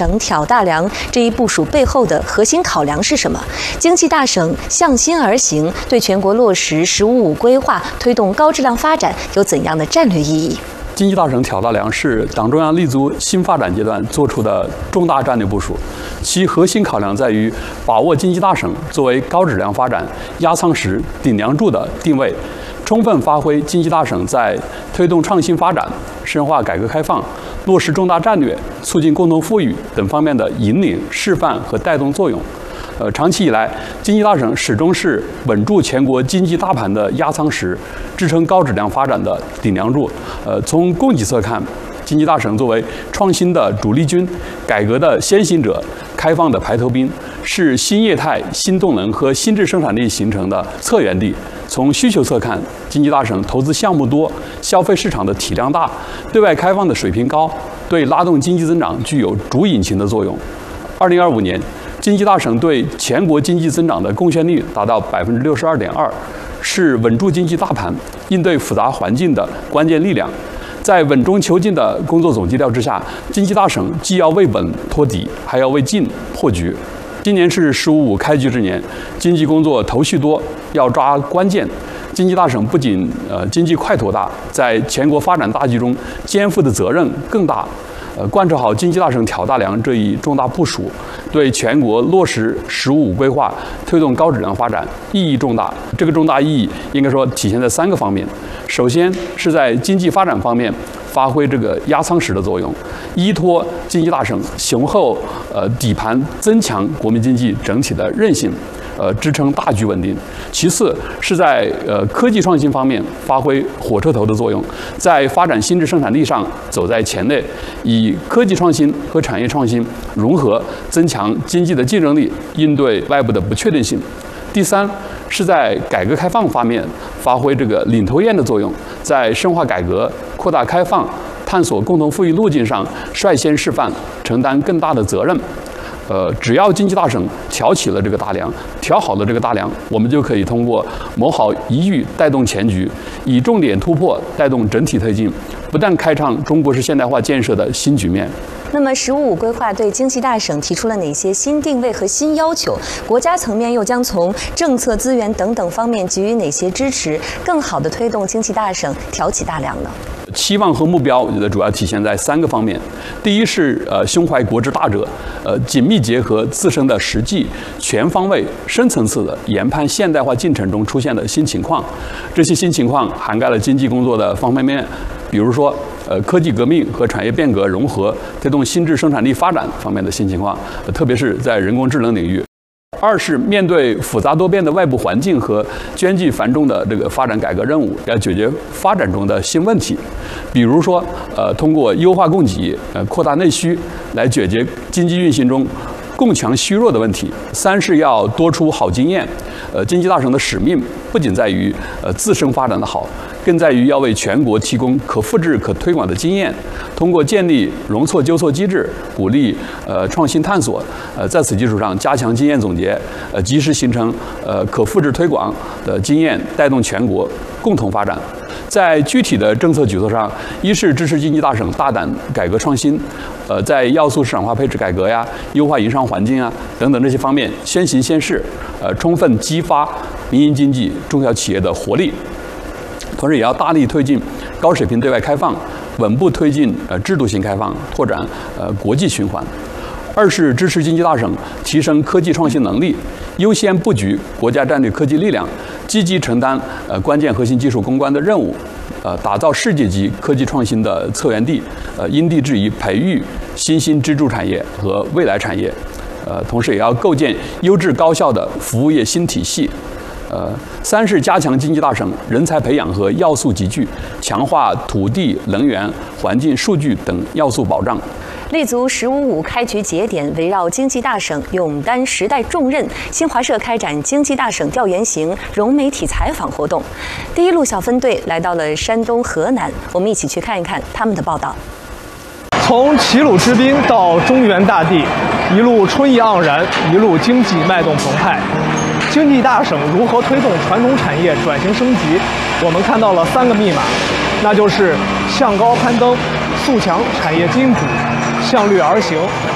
省挑大梁这一部署背后的核心考量是什么？经济大省向心而行，对全国落实“十五五”规划、推动高质量发展有怎样的战略意义？ 经济大省挑大梁是党中央立足新发展阶段做出的重大战略部署，其核心考量在于把握经济大省作为高质量发展压舱石、顶梁柱的定位，充分发挥经济大省在推动创新发展、深化改革开放、落实重大战略、促进共同富裕等方面的引领、示范和带动作用。长期以来，经济大省始终是稳住全国经济大盘的压舱石，支撑高质量发展的顶梁柱。从供给侧看，经济大省作为创新的主力军、改革的先行者、开放的排头兵，是新业态、新动能和新质生产力形成的策源地。从需求侧看，经济大省投资项目多，消费市场的体量大，对外开放的水平高，对拉动经济增长具有主引擎的作用。2025年，经济大省对全国经济增长的贡献率达到62.2%，是稳住经济大盘、应对复杂环境的关键力量。在稳中求进的工作总基调之下，经济大省既要为稳托底，还要为进破局。今年是“十五五”开局之年，经济工作头绪多，要抓关键。经济大省不仅经济块头大，在全国发展大局中肩负的责任更大。贯彻好经济大省挑大梁这一重大部署，对全国落实“十五五”规划、推动高质量发展意义重大。这个重大意义应该说体现在3个方面。首先是在经济发展方面发挥这个压舱石的作用，依托经济大省雄厚底盘，增强国民经济整体的韧性。支撑大局稳定。其次是在科技创新方面发挥火车头的作用，在发展新质生产力上走在前列，以科技创新和产业创新融合，增强经济的竞争力，应对外部的不确定性。第三是在改革开放方面发挥这个领头雁的作用，在深化改革、扩大开放、探索共同富裕路径上率先示范，承担更大的责任。只要经济大省挑起了这个大梁，挑好了这个大梁，我们就可以通过谋好一域带动全局，以重点突破带动整体推进，不但开创中国式现代化建设的新局面。 那么“十五五”规划对经济大省提出了哪些新定位和新要求？国家层面又将从政策、资源等等方面给予哪些支持，更好地推动经济大省挑起大梁呢？ 期望和目标，我觉得主要体现在3个方面。第一是胸怀国之大者，紧密结合自身的实际，全方位、深层次的研判现代化进程中出现的新情况。这些新情况涵盖了经济工作的方方面面，比如说科技革命和产业变革融合，推动新质生产力发展方面的新情况，特别是在人工智能领域。二是面对复杂多变的外部环境和艰巨繁重的这个发展改革任务，要解决发展中的新问题，比如说通过优化供给、扩大内需来解决经济运行中供强虚弱的问题。三是要多出好经验。经济大省的使命不仅在于自身发展的好，更在于要为全国提供可复制、可推广的经验。通过建立容错纠错机制，鼓励创新探索，在此基础上加强经验总结，及时形成可复制推广的经验，带动全国共同发展。在具体的政策举措上，一是支持经济大省大胆改革创新，在要素市场化配置改革呀、优化营商环境啊等等这些方面先行先试，充分激发民营经济、中小企业的活力。同时，也要大力推进高水平对外开放，稳步推进制度性开放，拓展国际循环。二是支持经济大省提升科技创新能力，优先布局国家战略科技力量，积极承担关键核心技术攻关的任务，打造世界级科技创新的策源地，因地制宜培育新兴支柱产业和未来产业。同时也要构建优质高效的服务业新体系。三是加强经济大省人才培养和要素集聚，强化土地、能源、环境、数据等要素保障。 立足“十五五”开局节点，围绕经济大省勇担时代重任，新华社开展经济大省调研型融媒体采访活动。第一路小分队来到了山东河南，我们一起去看一看他们的报道。 从齐鲁之滨到中原大地，一路春意盎然，一路经济脉动澎湃。经济大省如何推动传统产业转型升级？我们看到了3个密码，那就是向高攀登、速强产业金补、向绿而行